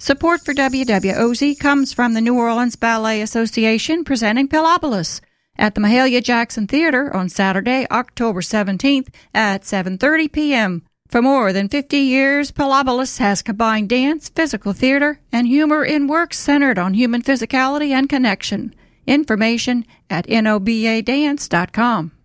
Support for WWOZ comes from the New Orleans Ballet Association presenting Pilobolus at the Mahalia Jackson Theater on Saturday, October 17th at 7:30 p.m. For more than 50 years, Pilobolus has combined dance, physical theater, and humor in works centered on human physicality and connection. Information at nobadance.com.